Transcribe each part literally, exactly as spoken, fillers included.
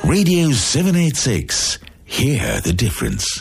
Radio seven eighty-six. Hear the difference.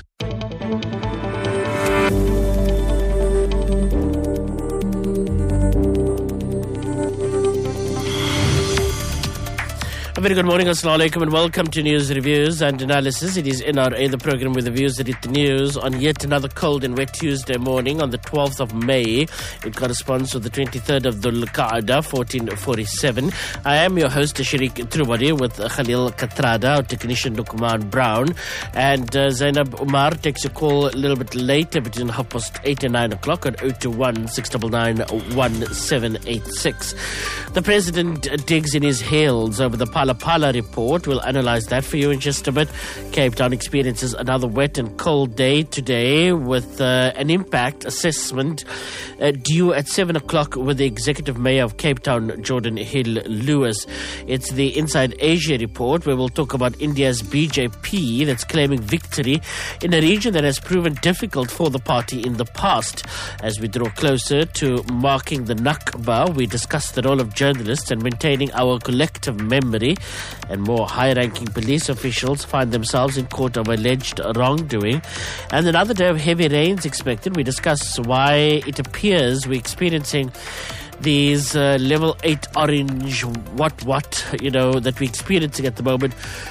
A very good morning, assalamu alaikum, and welcome to News Reviews and Analysis. It is N R A, the program with the views that hit the news on yet another cold and wet Tuesday morning on the twelfth of May. It corresponds to the twenty-third of Dhul Qa'dah, fourteen forty-seven. I am your host, Sharik Trubadi, with Khalil Katrada, our technician Lukman Brown, and uh, Zainab Umar takes a call a little bit later between half past eight and nine o'clock on zero two one, six nine nine, one seven eight six. The President digs in his heels over the Pala Pala report. We'll analyse that for you in just a bit. Cape Town experiences another wet and cold day today with uh, an impact assessment uh, due at seven o'clock with the Executive Mayor of Cape Town, Jordan Hill Lewis. It's the Inside Asia report where we'll talk about India's B J P that's claiming victory in a region that has proven difficult for the party in the past. As we draw closer to marking the Nakba, we discuss the role of journalists and maintaining our collective memory, and more high-ranking police officials find themselves in court of alleged wrongdoing. And another day of heavy rains expected. We discuss why it appears we're experiencing these uh, level eight orange what what, you know, that we're experiencing at the moment.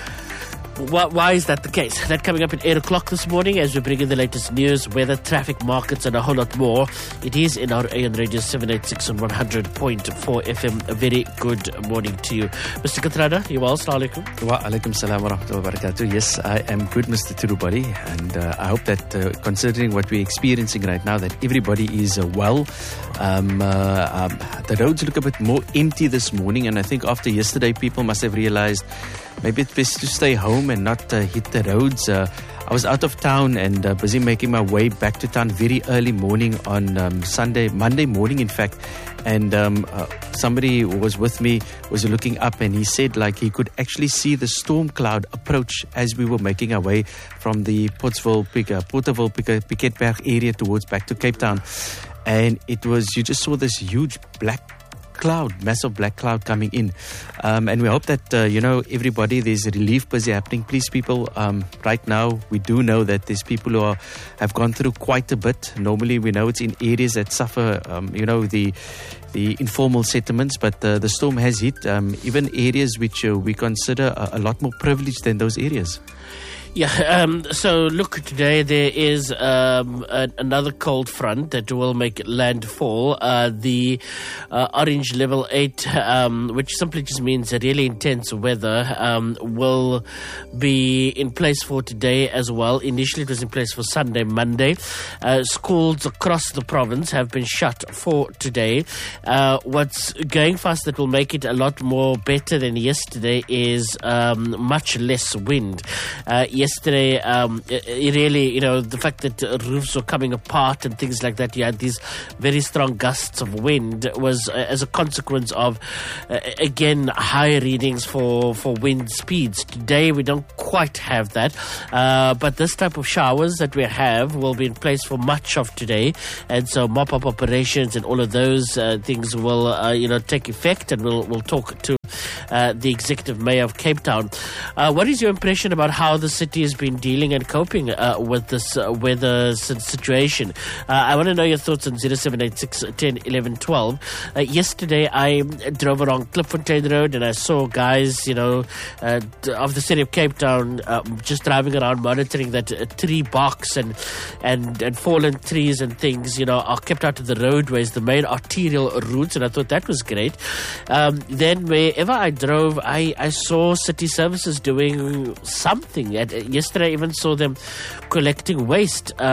Why, why is that the case? That coming up at eight o'clock this morning as we bring in the latest news, weather, traffic, markets, and a whole lot more. It is in our A on Radio seven eighty-six on one hundred point four F M. A very good morning to you. Mister Katrada, you well? Assalamu alaikum. Wa alaikum salam wa rahmatullahi wa barakatuh. Yes, I am good, Mister Tirubari, and uh, I hope that uh, considering what we're experiencing right now, that everybody is uh, well. Um, uh, um, the roads look a bit more empty this morning, and I think after yesterday, people must have realized maybe it's best to stay home and not uh, hit the roads. Uh, I was out of town and uh, busy making my way back to town very early morning on um, Sunday, Monday morning, in fact. And um, uh, somebody who was with me was looking up and he said like he could actually see the storm cloud approach as we were making our way from the Pottsville, uh, Porterville, Piketberg area towards back to Cape Town. And it was, you just saw this huge black cloud, massive black cloud coming in. Um, and we hope that, uh, you know, everybody, there's relief busy happening. Please, people, um, right now, we do know that there's people who are, have gone through quite a bit. Normally, we know it's in areas that suffer, um, you know, the the informal settlements, but uh, the storm has hit um, even areas which uh, we consider a, a lot more privileged than those areas. Yeah, um, so look, today there is um, a, another cold front that will make landfall. Uh, the uh, orange level eight, um, which simply just means a really intense weather, um, will be in place for today as well. Initially it was in place for Sunday, Monday. Uh, schools across the province have been shut for today. Uh, what's going fast that will make it a lot more better than yesterday is um, much less wind. Uh, Yesterday, um, it, it really, you know, the fact that uh, roofs were coming apart and things like that, you had these very strong gusts of wind was uh, as a consequence of, uh, again, high readings for, for wind speeds. Today, we don't quite have that, uh, but this type of showers that we have will be in place for much of today, and so mop-up operations and all of those uh, things will, uh, you know, take effect, and we'll, we'll talk to Uh, the Executive Mayor of Cape Town. Uh, what is your impression about how the city has been dealing and coping uh, with this uh, weather situation? Uh, I want to know your thoughts on zero seven eight six, ten, eleven, twelve. Uh, yesterday, I drove around Klipfontein Road and I saw guys, you know, uh, of the city of Cape Town uh, just driving around monitoring that uh, tree barks and, and, and fallen trees and things, you know, are kept out of the roadways, the main arterial routes, and I thought that was great. Um, then wherever I drove, I, I saw city services doing something. Yesterday I even saw them collecting waste. Uh,